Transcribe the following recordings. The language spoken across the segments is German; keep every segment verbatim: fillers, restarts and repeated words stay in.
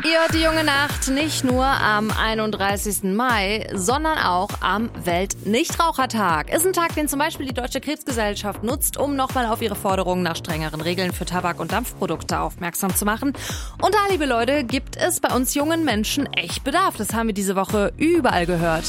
Ihr hört die junge Nacht nicht nur am einunddreißigsten Mai, sondern auch am Welt-Nichtrauchertag. Ist ein Tag, den zum Beispiel die Deutsche Krebsgesellschaft nutzt, um nochmal auf ihre Forderungen nach strengeren Regeln für Tabak- und Dampfprodukte aufmerksam zu machen. Und da, liebe Leute, gibt es bei uns jungen Menschen echt Bedarf. Das haben wir diese Woche überall gehört.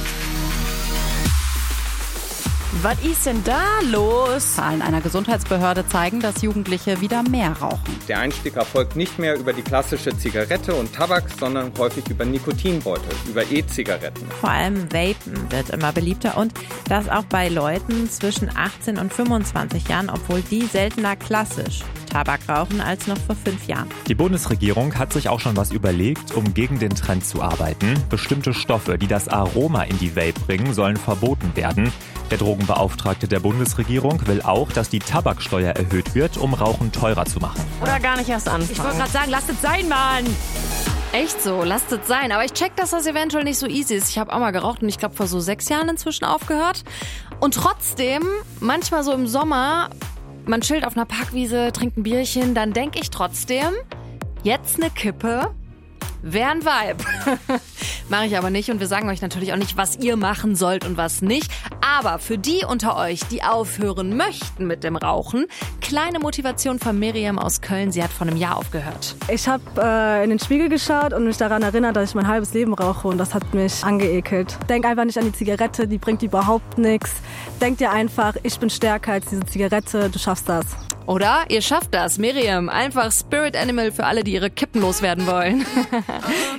Was ist denn da los? Zahlen einer Gesundheitsbehörde zeigen, dass Jugendliche wieder mehr rauchen. Der Einstieg erfolgt nicht mehr über die klassische Zigarette und Tabak, sondern häufig über Nikotinbeutel, über E-Zigaretten. Vor allem Vapen wird immer beliebter und das auch bei Leuten zwischen achtzehn und fünfundzwanzig Jahren, obwohl die seltener klassisch Tabak rauchen als noch vor fünf Jahren. Die Bundesregierung hat sich auch schon was überlegt, um gegen den Trend zu arbeiten. Bestimmte Stoffe, die das Aroma in die Vape bringen, sollen verboten werden. Der Drogenbeauftragte der Bundesregierung will auch, dass die Tabaksteuer erhöht wird, um Rauchen teurer zu machen. Oder gar nicht erst anfangen. Ich wollte gerade sagen, lasst es sein, Mann! Echt so, lasst es sein. Aber ich check, dass das eventuell nicht so easy ist. Ich habe auch mal geraucht und ich glaube vor so sechs Jahren inzwischen aufgehört. Und trotzdem, manchmal so im Sommer, man chillt auf einer Parkwiese, trinkt ein Bierchen, dann denke ich trotzdem, jetzt eine Kippe wäre ein Vibe. Mache ich aber nicht und wir sagen euch natürlich auch nicht, was ihr machen sollt und was nicht. Aber für die unter euch, die aufhören möchten mit dem Rauchen, kleine Motivation von Miriam aus Köln. Sie hat vor einem Jahr aufgehört. Ich habe äh, in den Spiegel geschaut und mich daran erinnert, dass ich mein halbes Leben rauche und das hat mich angeekelt. Denk einfach nicht an die Zigarette, die bringt überhaupt nichts. Denk dir einfach, ich bin stärker als diese Zigarette, du schaffst das. Oder? Ihr schafft das. Miriam, einfach Spirit Animal für alle, die ihre Kippen loswerden wollen.